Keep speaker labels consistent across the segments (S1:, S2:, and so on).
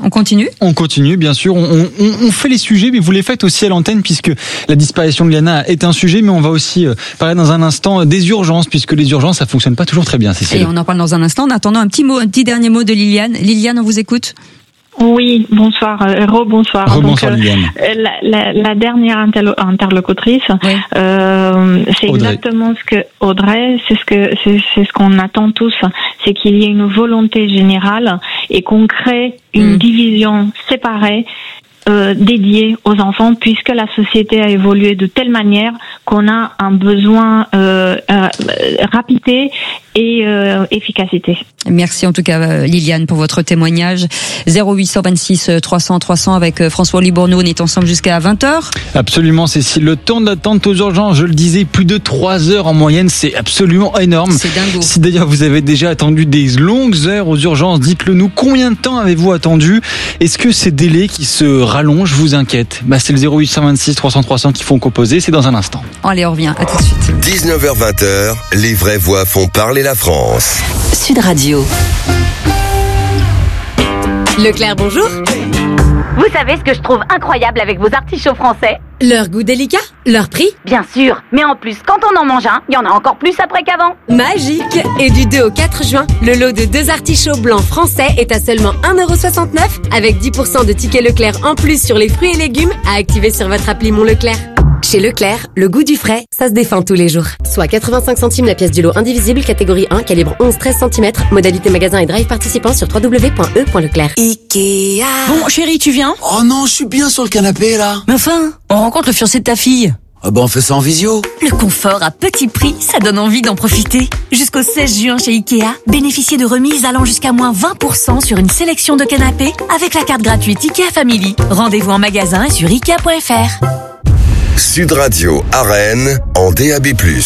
S1: On continue ?
S2: On continue, bien sûr. On fait les sujets, mais vous les faites aussi à l'antenne, puisque la disparition de Liana est un sujet, mais on va aussi parler dans un instant des urgences, puisque les urgences, ça fonctionne pas toujours très bien, Cécile.
S1: Et on en parle dans un instant. En attendant, un petit dernier mot de Liliane. Liliane, on vous écoute ?
S3: Oui, bonsoir, rebonsoir.
S2: Rebonsoir, Liliane.
S3: La dernière interlocutrice, oui. C'est Audrey. Exactement ce que Audrey, c'est ce qu'on attend tous, c'est qu'il y ait une volonté générale et qu'on crée une division séparée. Dédié aux enfants, puisque la société a évolué de telle manière qu'on a un besoin rapidité et efficacité.
S1: Merci en tout cas Liliane pour votre témoignage. 0826 300 300 avec François Libourneau, on est ensemble jusqu'à 20h.
S2: Absolument Cécile, le temps d'attente aux urgences, je le disais, plus de 3 heures en moyenne, c'est absolument énorme.
S1: C'est dingo.
S2: Si d'ailleurs vous avez déjà attendu des longues heures aux urgences, dites-le nous, combien de temps avez-vous attendu ? Est-ce que ces délais qui se rallongent vous inquiètent ? C'est le 0826 300 300 qu'il faut composer, c'est dans un instant.
S1: Allez, on revient, à tout de suite.
S4: 19h-20h, les vraies voix font parler la France.
S5: Sud Radio.
S6: Leclerc, bonjour.
S7: Vous savez ce que je trouve incroyable avec vos artichauts français ?
S6: Leur goût délicat, leur prix ?
S7: Bien sûr, mais en plus, quand on en mange un, il y en a encore plus après qu'avant.
S6: Magique ! Et du 2 au 4 juin, le lot de 2 artichauts blancs français est à seulement 1,69€ avec 10% de tickets Leclerc en plus sur les fruits et légumes à activer sur votre appli Mon Leclerc. Chez Leclerc, le goût du frais, ça se défend tous les jours. Soit 85 centimes la pièce du lot indivisible, catégorie 1, calibre 11-13 cm, modalité magasin et drive participant sur www.e.leclerc.
S5: Ikea.
S8: Bon, chérie, tu viens ?
S9: Oh non, je suis bien sur le canapé, là.
S8: Mais enfin, on rencontre le fiancé de ta fille.
S9: Ah on fait ça en visio.
S8: Le confort à petit prix, ça donne envie d'en profiter. Jusqu'au 16 juin chez Ikea, bénéficiez de remises allant jusqu'à moins 20% sur une sélection de canapés avec la carte gratuite Ikea Family. Rendez-vous en magasin et sur Ikea.fr.
S4: Sud Radio à Rennes en DAB+.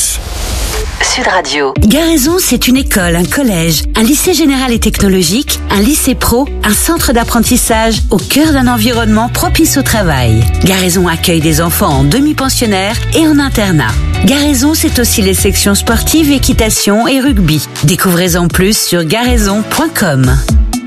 S5: Sud Radio.
S10: Garaison, c'est une école, un collège, un lycée général et technologique, un lycée pro, un centre d'apprentissage au cœur d'un environnement propice au travail. Garaison accueille des enfants en demi-pensionnaire et en internat. Garaison, c'est aussi les sections sportives, équitation et rugby. Découvrez-en plus sur garaison.com.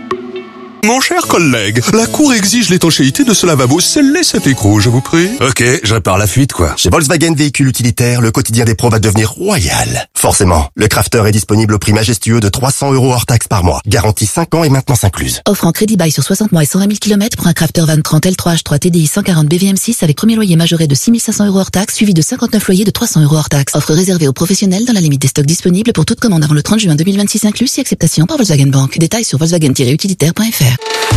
S11: Mon cher collègue, la Cour exige l'étanchéité de ce lavabo. Scellez cet écrou, je vous prie.
S12: Ok, je répare la fuite, quoi. Chez Volkswagen Véhicules Utilitaires, le quotidien des pros va devenir royal. Forcément, le Crafter est disponible au prix majestueux de 300€ hors taxe par mois. Garantie 5 ans et maintenance incluse.
S13: Offre en crédit bail sur 60 mois et 120 000 km pour un Crafter Van 30 L3H3 TDI 140 BVM6 avec premier loyer majoré de 6 500€ hors taxe, suivi de 59 loyers de 300€ hors taxe. Offre réservée aux professionnels dans la limite des stocks disponibles pour toute commande avant le 30 juin 2026 inclus, si acceptation par Volkswagen Bank. Détails sur volkswagen-utilitaire.fr.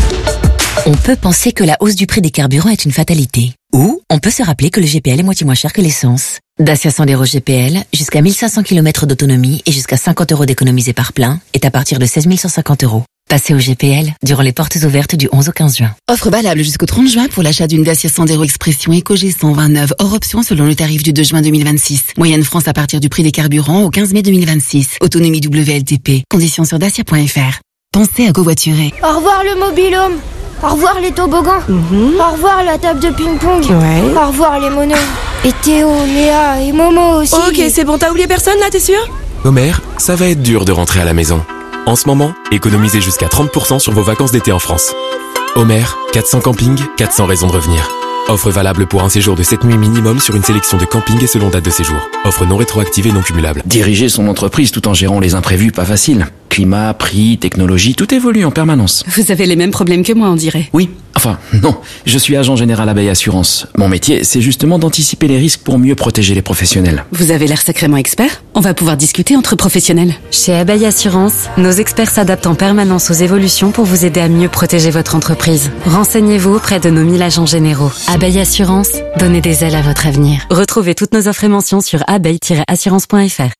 S14: On peut penser que la hausse du prix des carburants est une fatalité. Ou on peut se rappeler que le GPL est moitié moins cher que l'essence. Dacia Sandero GPL, jusqu'à 1500 km d'autonomie et jusqu'à 50€ d'économisés par plein, est à partir de 16 150€. Passez au GPL durant les portes ouvertes du 11 au 15 juin.
S13: Offre valable jusqu'au 30 juin pour l'achat d'une Dacia Sandero Expression EcoG 129 hors option selon le tarif du 2 juin 2026. Moyenne France à partir du prix des carburants au 15 mai 2026. Autonomie WLTP. Conditions sur dacia.fr. Pensez à covoiturer.
S15: Au revoir le mobil-home. Au revoir les toboggans. Au revoir la table de ping-pong.
S6: Ouais.
S15: Au revoir les monos. Et Théo, Léa et Momo aussi.
S6: Ok, c'est bon, t'as oublié personne là, t'es sûr ?
S16: Homer, ça va être dur de rentrer à la maison. En ce moment, économisez jusqu'à 30% sur vos vacances d'été en France. Homer, 400 campings, 400 raisons de revenir. Offre valable pour un séjour de 7 nuits minimum sur une sélection de campings et selon date de séjour. Offre non rétroactive et non cumulable.
S17: Diriger son entreprise tout en gérant les imprévus, pas facile. Climat, prix, technologie, tout évolue en permanence.
S6: Vous avez les mêmes problèmes que moi, on dirait.
S17: Oui, enfin, non. Je suis agent général Abeille Assurance. Mon métier, c'est justement d'anticiper les risques pour mieux protéger les professionnels.
S6: Vous avez l'air sacrément expert. On va pouvoir discuter entre professionnels.
S14: Chez Abeille Assurance, nos experts s'adaptent en permanence aux évolutions pour vous aider à mieux protéger votre entreprise. Renseignez-vous auprès de nos 1000 agents généraux. Abeille Assurance, donnez des ailes à votre avenir. Retrouvez toutes nos offres et mentions sur abeille-assurance.fr.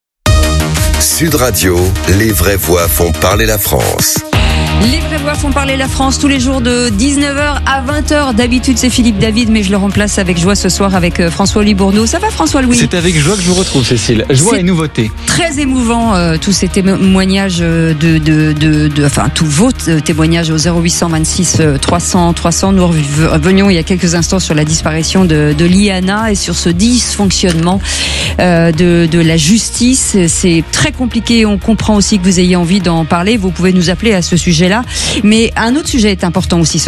S4: Sud Radio, les vraies voix font parler la France.
S1: Les vraies voix font parler la France tous les jours de 19h à 20h. D'habitude, c'est Philippe David, mais je le remplace avec joie ce soir avec François-Louis Bourneau. Ça va, François-Louis ?
S2: C'est avec joie que je vous retrouve, Cécile. Joie et nouveauté.
S1: Très émouvant, tous ces témoignages enfin, tous vos témoignages au 0826 300 300. Nous revenions il y a quelques instants sur la disparition de Liana et sur ce dysfonctionnement de la justice. C'est très compliqué. On comprend aussi que vous ayez envie d'en parler. Vous pouvez nous appeler à ce sujet-là. Mais un autre sujet est important aussi ce